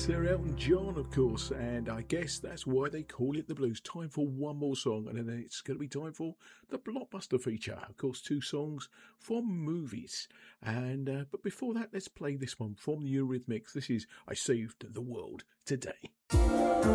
Sir Elton John, of course, and I guess that's why they call it the blues. Time for one more song, and then it's going to be time for the blockbuster feature. Of course, 2 songs from movies. And but before that, let's play this one from the Eurythmics. This is "I Saved the World Today."